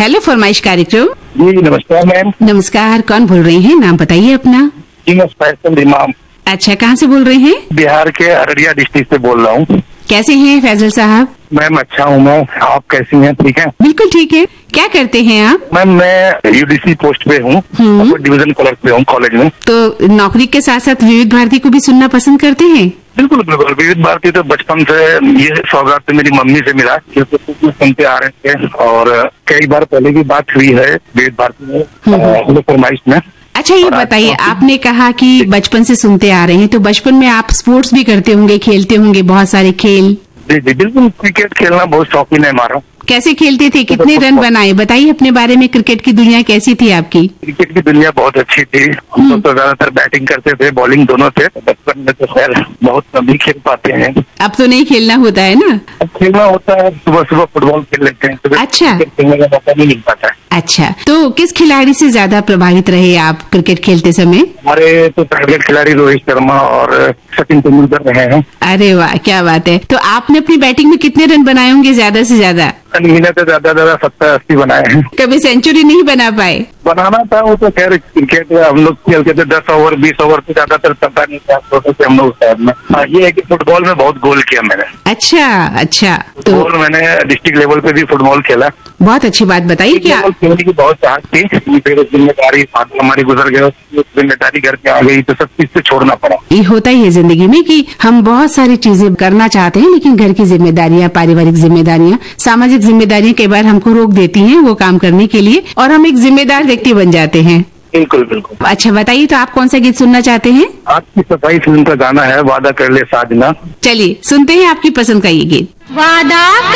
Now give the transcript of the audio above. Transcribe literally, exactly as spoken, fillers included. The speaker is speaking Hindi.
हेलो फरमाइश कार्यक्रम। जी नमस्कार मैम। नमस्कार, कौन बोल रहे हैं? नाम बताइए अपना। जी मैं फैसल इमाम अच्छा, कहाँ से बोल रहे हैं? बिहार के अररिया डिस्ट्रिक्ट से बोल रहा हूँ। कैसे हैं फैजल साहब? मैम अच्छा हूँ मैं, आप कैसी हैं? ठीक है, बिल्कुल ठीक है। क्या करते हैं आप? मैम मैं यूडीसी पोस्ट पे हूँ, डिवीजन क्लर्क पे हूँ कॉलेज में। तो नौकरी के साथ साथ विविध भारती को भी सुनना पसंद करते हैं? बिल्कुल बिल्कुल, विविध भारती तो बचपन से ये सौगात तो मेरी मम्मी से मिला, क्योंकि तो सुनते आ रहे थे और कई बार पहले भी बात हुई है विविध भारती में फरमाइश में। अच्छा ये बताइए, आपने कहा कि बचपन से सुनते आ रहे हैं, तो बचपन में आप स्पोर्ट्स भी करते होंगे, खेलते होंगे बहुत सारे खेल? जी जी बिल्कुल, क्रिकेट खेलना बहुत शौकीन है हमारा। कैसे खेलते थे, कितने रन बनाए, बताइए अपने बारे में। क्रिकेट की दुनिया कैसी थी आपकी? क्रिकेट की दुनिया बहुत अच्छी थी। हम लोग तो ज्यादातर बैटिंग करते थे, बॉलिंग दोनों थे। बचपन में तो खैर बहुत कम ही खेल पाते हैं। अब तो नहीं खेलना होता है ना? अब खेलना होता है, सुबह सुबह फुटबॉल खेल लेते हैं। तो अच्छा, खेलने का मौका नहीं मिल पाता है। अच्छा, तो किस खिलाड़ी से ज्यादा प्रभावित रहे आप क्रिकेट खेलते समय? हमारे तो फेवरेट खिलाड़ी रोहित शर्मा और सचिन तेंदुलकर रहे हैं। अरे वाह, क्या बात है। तो आपने अपनी बैटिंग में कितने रन बनाए होंगे ज्यादा से ज्यादा? महीने से ज्यादा ज्यादा सत्तर अस्सी बनाए हैं। कभी सेंचुरी नहीं बना पाए? बनाना था, वो तो खैर क्रिकेट हम लोग खेलते थे दस ओवर बीस ओवर से ज्यादातर पता नहीं था, छोटे थे हम लोग उस टाइम में। हाँ, ये है कि फुटबॉल में बहुत गोल किया मैंने। अच्छा अच्छा, तो गोल मैंने डिस्ट्रिक्ट लेवल पे भी फुटबॉल खेला। बहुत अच्छी बात बताइए। क्या खेलने की बहुत चाहत थी, फिर जिम्मेदारी साथ हमारी गुजर गए, जिम्मेदारी घर पे आ गई तो सब चीज से छोड़ना पड़ा। ये होता ही है जिंदगी में कि हम बहुत सारी चीजें करना चाहते हैं, लेकिन घर की जिम्मेदारियां, पारिवारिक जिम्मेदारियां, सामाजिक जिम्मेदारियां कई बार हमको रोक देती हैं वो काम करने के लिए, और हम एक जिम्मेदार व्यक्ति बन जाते हैं। बिल्कुल बिल्कुल। अच्छा बताइए, तो आप कौन सा गीत सुनना चाहते हैं? आपकी सफाई फिल्म का गाना है वादा कर ले साजना। चलिए सुनते हैं आपकी पसंद का ये गीत। वादा